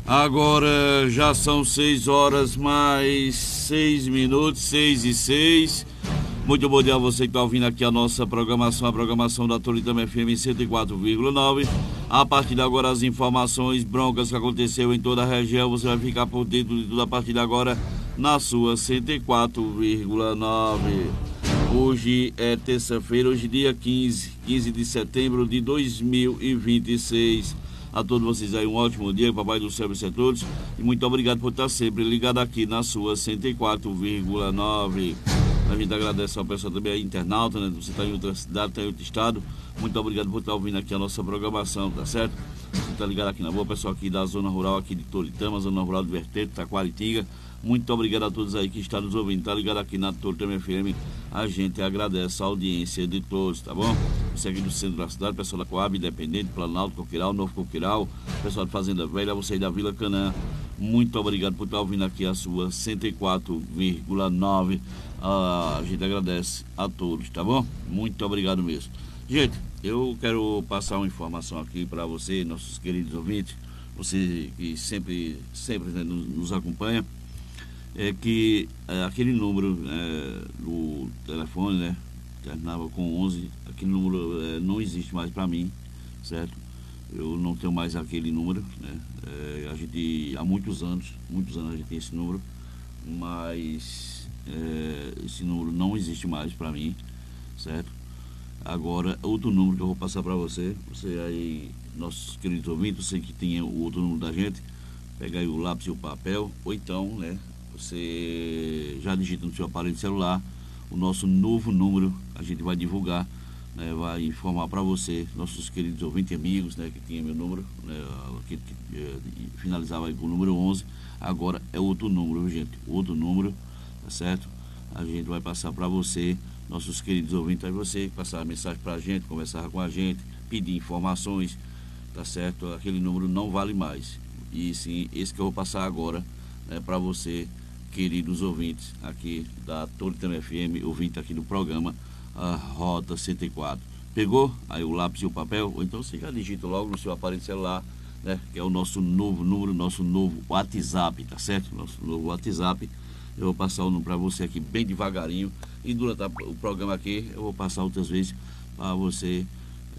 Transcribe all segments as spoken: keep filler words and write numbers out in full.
Agora já são seis horas mais seis minutos, seis e seis. Muito bom dia a você que está ouvindo aqui a nossa programação, a programação da Toritama F M cento e quatro vírgula nove. A partir de agora, as informações broncas que aconteceu em toda a região, você vai ficar por dentro de tudo a partir de agora na sua cento e quatro vírgula nove. Hoje é terça-feira, hoje dia quinze, quinze de setembro de dois mil e vinte e seis. A todos vocês aí um ótimo dia, Papai do Céu e a todos. E muito obrigado por estar sempre ligado aqui na sua cento e quatro vírgula nove. A gente agradece ao pessoal também aí, internauta, né? Você está em outra cidade, está em outro estado. Muito obrigado por estar ouvindo aqui a nossa programação, tá certo? Você está ligado aqui na boa, pessoal aqui da zona rural aqui de Toritama, zona rural do Vertente, Taquaritinga. Muito obrigado a todos aí que estão nos ouvindo, tá ligado aqui na Toritama F M. A gente agradece a audiência de todos, tá bom? Você aqui do centro da cidade, pessoal da Coab, Independente, Planalto, Coqueiral, Novo Coqueiral, pessoal de Fazenda Velha, você aí da Vila Canaã. Muito obrigado por estar ouvindo aqui a sua cento e quatro vírgula nove. Ah, a gente agradece a todos, tá bom? Muito obrigado mesmo. Gente, eu quero passar uma informação aqui para você, nossos queridos ouvintes, você que sempre, sempre né, nos, nos acompanha, é que é, aquele número é, do telefone, né, terminava com onze, aquele número é, não existe mais para mim, certo? Eu não tenho mais aquele número, né? É, a gente, há muitos anos, muitos anos a gente tem esse número, mas é, esse número não existe mais para mim, certo? Agora, outro número que eu vou passar para você, você aí, nossos queridos ouvintes, você que tem o outro número da gente, pega aí o lápis e o papel, ou então, né, você já digita no seu aparelho celular o nosso novo número, a gente vai divulgar, né, vai informar para você, nossos queridos ouvintes e amigos, né, que tinha meu número, né, que, que eh, finalizava aí com o número onze, agora é outro número, gente, outro número, tá certo? A gente vai passar para você, nossos queridos ouvintes, aí você passar a mensagem para a gente, conversar com a gente, pedir informações, tá certo? Aquele número não vale mais. E sim, esse que eu vou passar agora, né, para você, queridos ouvintes aqui da Toritama F M, ouvinte aqui do programa a Rota cento e quatro. Pegou aí o lápis e o papel? Ou então você já digita logo no seu aparelho celular, né, que é o nosso novo número, nosso novo WhatsApp, tá certo? Nosso novo WhatsApp. Eu vou passar o número para você aqui bem devagarinho. E durante a, o programa aqui, eu vou passar outras vezes para você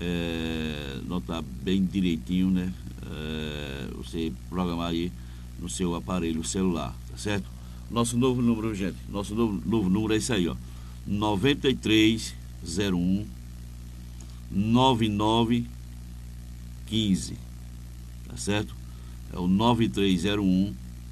é, notar bem direitinho, né? É, você programar aí no seu aparelho celular, tá certo? Nosso novo número, gente, nosso novo, novo número é isso aí, ó. nove três zero um nove nove um cinco, tá certo? É o nove três zero um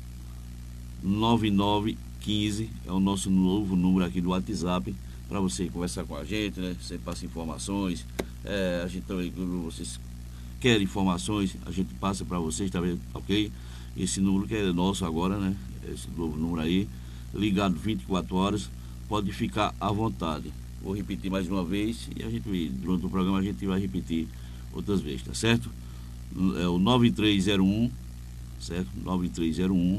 nove nove um cinco, é o nosso novo número aqui do WhatsApp, para você conversar com a gente, né? Você passa informações, é, a gente também, quando vocês querem informações, a gente passa para vocês, tá vendo? Ok? Esse número que é nosso agora, né? Esse novo número aí, ligado vinte e quatro horas, pode ficar à vontade. Vou repetir mais uma vez e a gente, durante o programa, a gente vai repetir outras vezes, tá certo? É o nove três zero um, certo? nove três zero um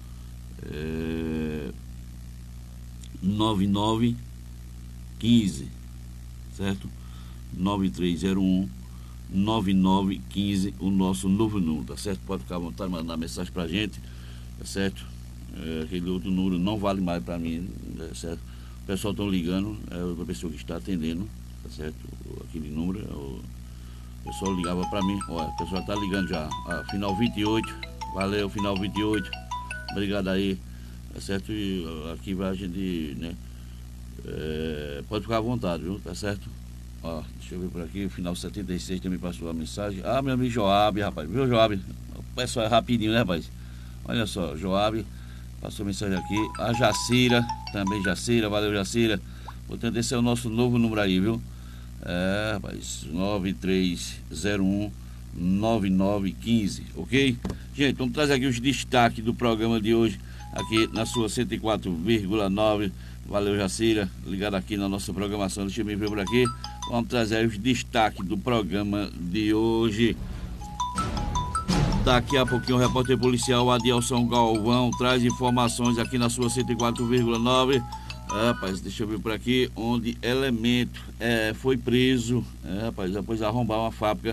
é, nove nove um cinco, certo? nove três zero um nove nove um cinco, o nosso novo número, tá certo? Pode ficar à vontade, mandar mensagem pra gente, tá certo? É, aquele outro número não vale mais para mim, tá certo? O pessoal estão ligando, é outra pessoa que está atendendo, tá certo? Aquele número, é o, o pessoal ligava para mim, olha, o pessoal está ligando já, ah, final vinte e oito, valeu, final vinte e oito, obrigado aí, tá certo? E aqui vai a gente, né? É, pode ficar à vontade, viu? Tá certo? Ó, deixa eu ver por aqui, o final setenta e seis também passou a mensagem. Ah, meu amigo Joab, rapaz, viu, Joab? O pessoal é rapidinho, né, rapaz? Olha só, Joab passou mensagem aqui. A Jacira, também Jacira, valeu Jacira. Portanto, esse é o nosso novo número aí, viu? É, rapaz, nove três zero um nove nove um cinco, ok? Gente, vamos trazer aqui os destaques do programa de hoje, aqui na sua cento e quatro vírgula nove. Valeu, Jacira, ligado aqui na nossa programação. Deixa eu me ver por aqui. Vamos trazer aí os destaques do programa de hoje. Daqui a pouquinho o repórter policial Adilson Galvão traz informações aqui na sua cento e quatro vírgula nove. É, rapaz, deixa eu ver por aqui, onde elemento é, foi preso, é, rapaz, depois de arrombar uma fábrica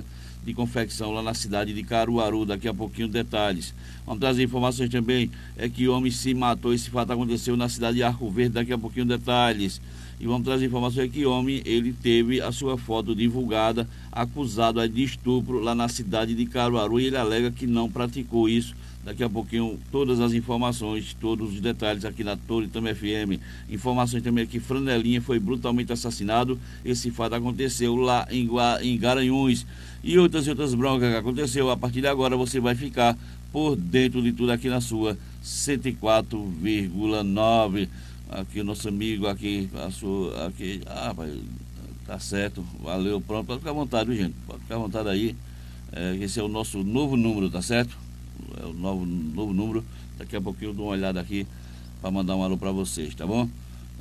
de confecção lá na cidade de Caruaru. Daqui a pouquinho detalhes. Vamos trazer informações também, é que o homem se matou, esse fato aconteceu na cidade de Arco Verde, daqui a pouquinho detalhes. E vamos trazer informações, é que o homem, ele teve a sua foto divulgada, acusado de estupro lá na cidade de Caruaru, e ele alega que não praticou isso. Daqui a pouquinho todas as informações, todos os detalhes aqui na Toritama F M. Informações também que Franelinha foi brutalmente assassinado. Esse fato aconteceu lá em, em Garanhuns. E outras e outras broncas que aconteceu. A partir de agora você vai ficar por dentro de tudo aqui na sua cento e quatro vírgula nove. Aqui o nosso amigo aqui, a sua, aqui, ah, tá certo, valeu, pronto, pode ficar à vontade, viu, gente? Pode ficar à vontade aí. É, esse é o nosso novo número, tá certo? É o novo, novo número. Daqui a pouquinho eu dou uma olhada aqui para mandar um alô para vocês, tá bom?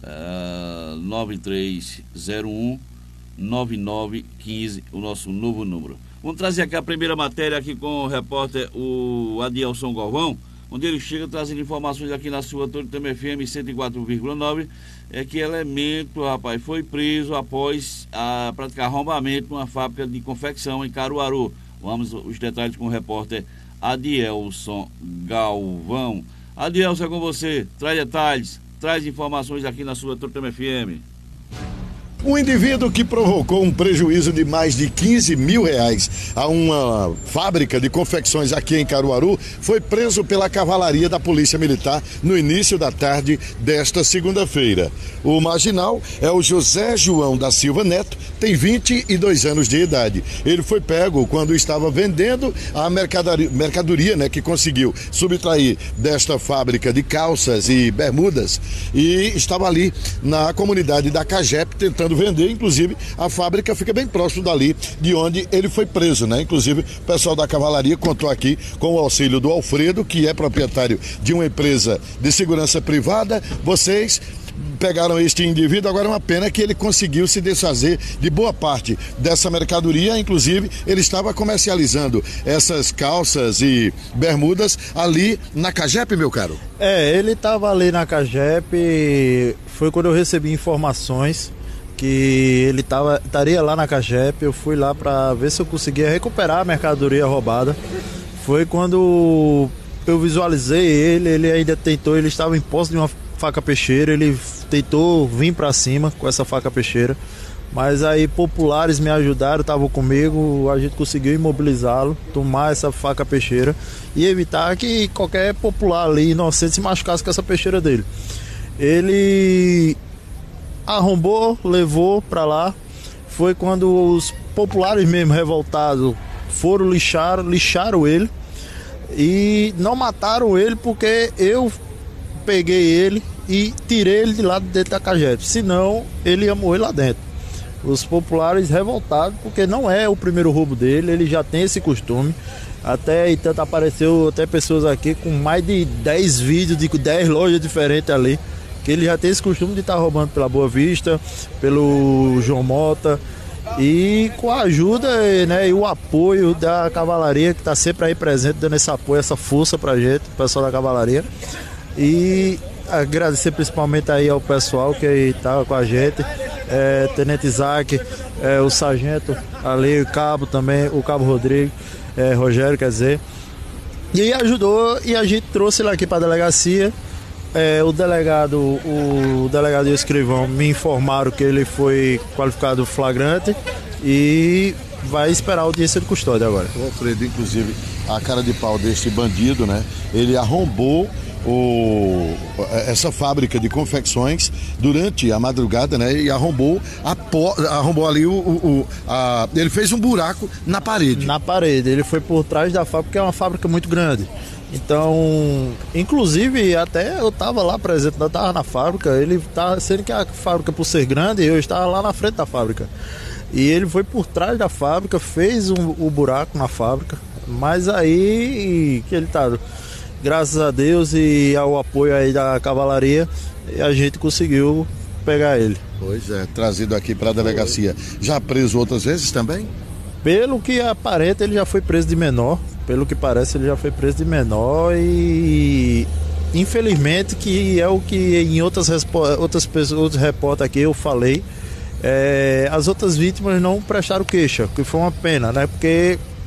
É, nove três zero um nove nove um cinco, o nosso novo número. Vamos trazer aqui a primeira matéria aqui com o repórter, o Adielson Galvão, onde ele chega trazendo informações aqui na sua Toritama F M cento e quatro vírgula nove, é que elemento, rapaz, foi preso após a praticar arrombamento numa fábrica de confecção em Caruaru. Vamos os detalhes com o repórter Adielson Galvão. Adielson, é com você, traz detalhes, traz informações aqui na sua Toritama F M. Um indivíduo que provocou um prejuízo de mais de quinze mil reais a uma fábrica de confecções aqui em Caruaru foi preso pela cavalaria da Polícia Militar no início da tarde desta segunda-feira. O marginal é o José João da Silva Neto, tem vinte e dois anos de idade. Ele foi pego quando estava vendendo a mercadoria, mercadoria né, que conseguiu subtrair desta fábrica de calças e bermudas, e estava ali na comunidade da Cagep tentando vender. Inclusive a fábrica fica bem próximo dali de onde ele foi preso, né? Inclusive o pessoal da cavalaria contou aqui com o auxílio do Alfredo, que é proprietário de uma empresa de segurança privada. Vocês pegaram este indivíduo, agora é uma pena que ele conseguiu se desfazer de boa parte dessa mercadoria. Inclusive ele estava comercializando essas calças e bermudas ali na Cagep, meu caro. É, ele estava ali na Cagep, foi quando eu recebi informações que ele tava, estaria lá na Cagep. Eu fui lá para ver se eu conseguia recuperar a mercadoria roubada. Foi quando eu visualizei ele, ele ainda tentou, ele estava em posse de uma faca peixeira, ele tentou vir para cima com essa faca peixeira, mas aí populares me ajudaram, estavam comigo, a gente conseguiu imobilizá-lo, tomar essa faca peixeira e evitar que qualquer popular ali inocente se machucasse com essa peixeira dele. Ele arrombou, levou pra lá. Foi quando os populares mesmo revoltados foram lixar, lixaram ele e não mataram ele, porque eu peguei ele e tirei ele de lá de dentro da Cagep, senão ele ia morrer lá dentro. Os populares revoltados, porque não é o primeiro roubo dele, ele já tem esse costume. Até então apareceu até pessoas aqui com mais de dez vídeos de dez lojas diferentes ali, que ele já tem esse costume de estar tá roubando pela Boa Vista, pelo João Mota, e com a ajuda, né, e o apoio da cavalaria, que está sempre aí presente, dando esse apoio, essa força pra gente, o pessoal da cavalaria. E agradecer principalmente aí ao pessoal que estava com a gente, é, Tenente Isaac, é, o sargento ali, o cabo também, o cabo Rodrigo, é, Rogério, quer dizer, e ajudou, e a gente trouxe ele aqui para a delegacia. É, o delegado, o delegado e o escrivão me informaram que ele foi qualificado flagrante e vai esperar a audiência de custódia agora. O Alfredo, inclusive, a cara de pau deste bandido, né? Ele arrombou o, essa fábrica de confecções durante a madrugada, né? E arrombou, a, arrombou ali o, o a, ele fez um buraco na parede. Na parede, ele foi por trás da fábrica, que é uma fábrica muito grande. Então, inclusive, até eu estava lá presente, eu estava na fábrica, ele tá sendo que a fábrica, por ser grande, eu estava lá na frente da fábrica. E ele foi por trás da fábrica, fez o um, um buraco na fábrica, mas aí que ele tá, graças a Deus e ao apoio aí da cavalaria, a gente conseguiu pegar ele. Pois é, trazido aqui para a delegacia. Já preso outras vezes também? Pelo que aparenta, ele já foi preso de menor. Pelo que parece, ele já foi preso de menor e infelizmente, que é o que em outras, outras pessoas, outros repórteres aqui eu falei, é, as outras vítimas não prestaram queixa, que foi uma pena, né? Porque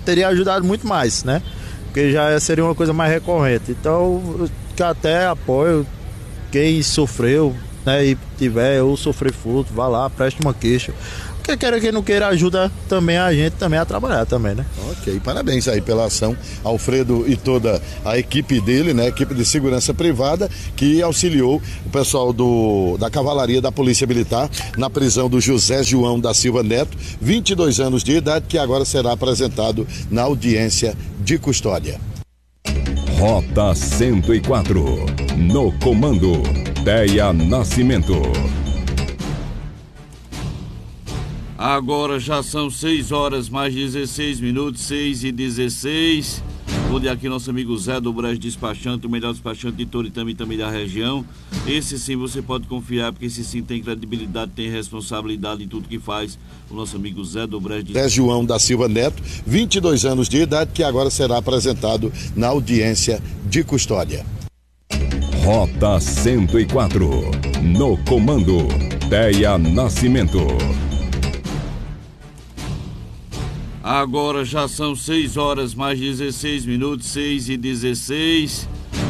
teria ajudado muito mais, né? Porque já seria uma coisa mais recorrente. Então, eu até apoio quem sofreu, né, e tiver ou sofrer furto, vá lá, preste uma queixa. Quem queira, quem não queira, ajuda também a gente também a trabalhar também, né? Ok, parabéns aí pela ação, Alfredo e toda a equipe dele, né? Equipe de segurança privada, que auxiliou o pessoal do, da Cavalaria da Polícia Militar na prisão do José João da Silva Neto, vinte e dois anos de idade, que agora será apresentado na audiência de custódia. Rota cento e quatro, no comando, Deia Nascimento. Agora já são seis horas mais dezesseis minutos, seis e dezesseis. Bom dia aqui, nosso amigo Zé do Brejo Despachante, o melhor despachante de Toritama e também da região. Esse sim você pode confiar, porque esse sim tem credibilidade, tem responsabilidade em tudo que faz. O nosso amigo Zé do Brejo Despachante. Zé João da Silva Neto, vinte e dois anos de idade, que agora será apresentado na audiência de custódia. Rota cento e quatro, no comando, Deia Nascimento. Agora já são seis horas mais dezesseis minutos, seis e dezesseis.